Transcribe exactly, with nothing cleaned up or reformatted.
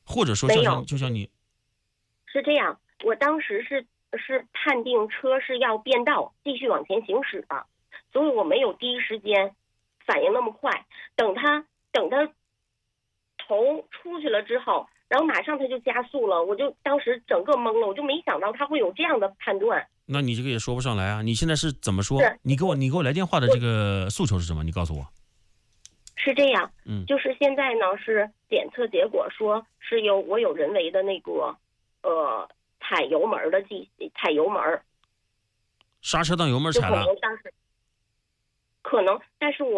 或者说就像就像你是这样，我当时是是判定车是要变道继续往前行驶的，所以我没有第一时间反应那么快，等他等他头出去了之后，然后马上他就加速了，我就当时整个懵了，我就没想到他会有这样的判断。 那你这个也说不上来啊！你现在是怎么说？ 是你给我你给我来电话的这个诉求是什么？你告诉我。 是这样， 嗯， 就是现在呢是检测结果说是有我有人为的那个呃踩油门的迹踩油门， 刹车当油门踩了。 可能当时可能，但是我